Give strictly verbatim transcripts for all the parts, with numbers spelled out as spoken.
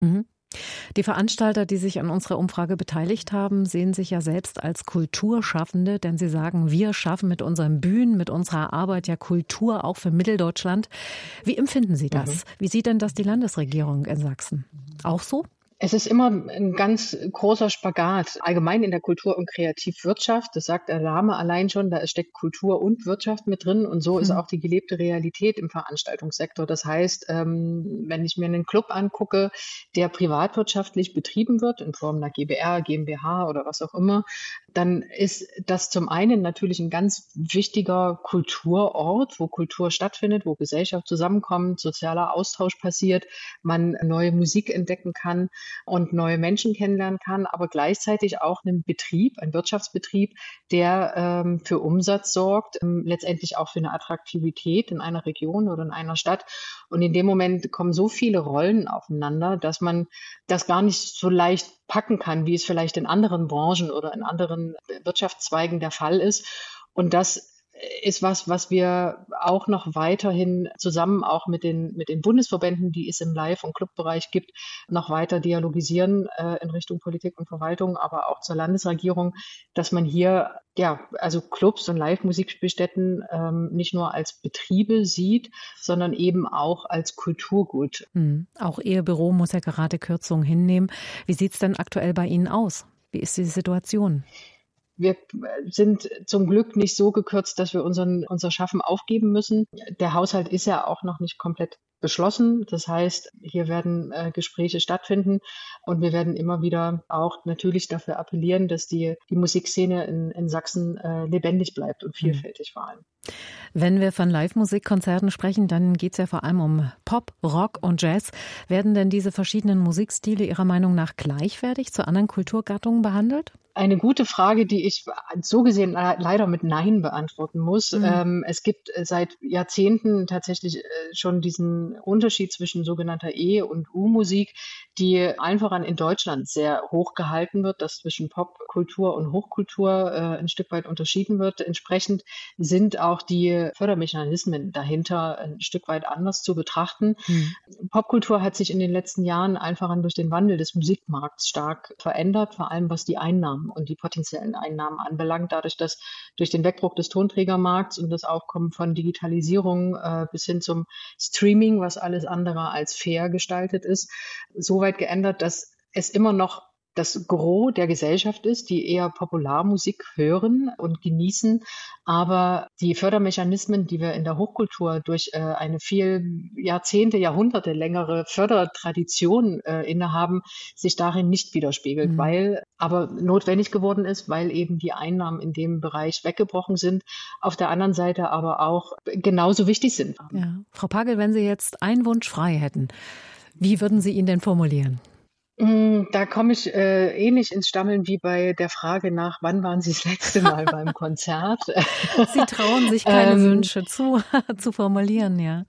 Mhm. Die Veranstalter, die sich an unserer Umfrage beteiligt haben, sehen sich ja selbst als Kulturschaffende, denn sie sagen, wir schaffen mit unseren Bühnen, mit unserer Arbeit ja Kultur auch für Mitteldeutschland. Wie empfinden Sie das? Mhm. Wie sieht denn das die Landesregierung in Sachsen? Auch so? Es ist immer ein ganz großer Spagat, allgemein in der Kultur- und Kreativwirtschaft. Das sagt der Name allein schon, da steckt Kultur und Wirtschaft mit drin. Und so hm. ist auch die gelebte Realität im Veranstaltungssektor. Das heißt, wenn ich mir einen Club angucke, der privatwirtschaftlich betrieben wird, in Form einer GbR, GmbH oder was auch immer, dann ist das zum einen natürlich ein ganz wichtiger Kulturort, wo Kultur stattfindet, wo Gesellschaft zusammenkommt, sozialer Austausch passiert, man neue Musik entdecken kann und neue Menschen kennenlernen kann, aber gleichzeitig auch ein Betrieb, ein Wirtschaftsbetrieb, der ähm, für Umsatz sorgt, ähm, letztendlich auch für eine Attraktivität in einer Region oder in einer Stadt. Und in dem Moment kommen so viele Rollen aufeinander, dass man das gar nicht so leicht packen kann, wie es vielleicht in anderen Branchen oder in anderen Wirtschaftszweigen der Fall ist. Und das ist was, was wir auch noch weiterhin zusammen auch mit den, mit den Bundesverbänden, die es im Live- und Clubbereich gibt, noch weiter dialogisieren äh, in Richtung Politik und Verwaltung, aber auch zur Landesregierung, dass man hier ja also Clubs und Live-Musikspielstätten ähm, nicht nur als Betriebe sieht, sondern eben auch als Kulturgut. Hm. Auch Ihr Büro muss ja gerade Kürzungen hinnehmen. Wie sieht es denn aktuell bei Ihnen aus? Wie ist die Situation? Wir sind zum Glück nicht so gekürzt, dass wir unseren, unser Schaffen aufgeben müssen. Der Haushalt ist ja auch noch nicht komplett beschlossen. Das heißt, hier werden äh, Gespräche stattfinden und wir werden immer wieder auch natürlich dafür appellieren, dass die, die Musikszene in, in Sachsen äh, lebendig bleibt und vielfältig hm. vor allem. Wenn wir von Live-Musikkonzerten sprechen, dann geht es ja vor allem um Pop, Rock und Jazz. Werden denn diese verschiedenen Musikstile Ihrer Meinung nach gleichwertig zu anderen Kulturgattungen behandelt? Eine gute Frage, die ich so gesehen leider mit Nein beantworten muss. Mhm. Ähm, es gibt seit Jahrzehnten tatsächlich schon diesen Unterschied zwischen sogenannter E- und U-Musik, die allen voran in Deutschland sehr hoch gehalten wird, dass zwischen Popkultur und Hochkultur äh, ein Stück weit unterschieden wird. Entsprechend sind auch die Fördermechanismen dahinter ein Stück weit anders zu betrachten. Mhm. Popkultur hat sich in den letzten Jahren einfach durch den Wandel des Musikmarkts stark verändert, vor allem was die Einnahmen und die potenziellen Einnahmen anbelangt, dadurch, dass durch den Wegbruch des Tonträgermarkts und das Aufkommen von Digitalisierung äh, bis hin zum Streaming, was alles andere als fair gestaltet ist, so weit geändert, dass es immer noch das Gros der Gesellschaft ist, die eher Popularmusik hören und genießen, aber die Fördermechanismen, die wir in der Hochkultur durch äh, eine viel Jahrzehnte, Jahrhunderte längere Fördertradition äh, innehaben, sich darin nicht widerspiegelt, mhm. weil aber notwendig geworden ist, weil eben die Einnahmen in dem Bereich weggebrochen sind, auf der anderen Seite aber auch genauso wichtig sind. Ja. Frau Pagel, wenn Sie jetzt einen Wunsch frei hätten, wie würden Sie ihn denn formulieren? Da komme ich äh, ähnlich ins Stammeln wie bei der Frage nach, wann waren Sie das letzte Mal beim Konzert? Sie trauen sich keine ähm, Wünsche zu, zu formulieren, ja.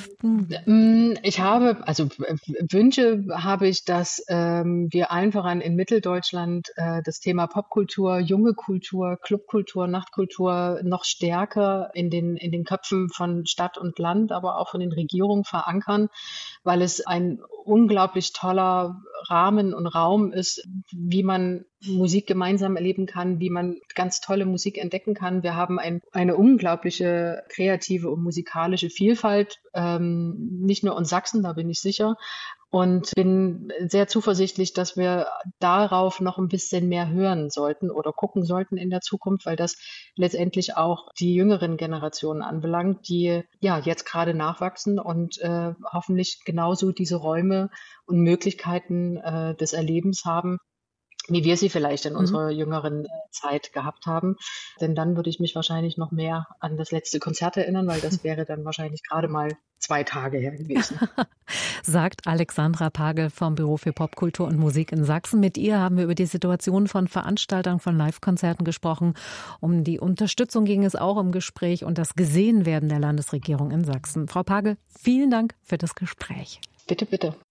Hm. Ich habe, also Wünsche habe ich, dass ähm, wir allen voran in Mitteldeutschland äh, das Thema Popkultur, junge Kultur, Clubkultur, Nachtkultur noch stärker in den, in den Köpfen von Stadt und Land, aber auch von den Regierungen verankern, weil es ein unglaublich toller Rahmen und Raum ist, wie man Musik gemeinsam erleben kann, wie man ganz tolle Musik entdecken kann. Wir haben ein, eine unglaubliche kreative und musikalische Vielfalt, ähm, nicht nur in Sachsen, da bin ich sicher. Und bin sehr zuversichtlich, dass wir darauf noch ein bisschen mehr hören sollten oder gucken sollten in der Zukunft, weil das letztendlich auch die jüngeren Generationen anbelangt, die ja jetzt gerade nachwachsen und äh, hoffentlich genauso diese Räume und Möglichkeiten äh, des Erlebens haben, wie wir sie vielleicht in mhm. unserer jüngeren Zeit gehabt haben. Denn dann würde ich mich wahrscheinlich noch mehr an das letzte Konzert erinnern, weil das wäre dann wahrscheinlich gerade mal zwei Tage her gewesen. Sagt Alexandra Pagel vom Büro für Popkultur und Musik in Sachsen. Mit ihr haben wir über die Situation von Veranstaltern von Live-Konzerten gesprochen. Um die Unterstützung ging es auch im Gespräch und das Gesehenwerden der Landesregierung in Sachsen. Frau Pagel, vielen Dank für das Gespräch. Bitte, bitte.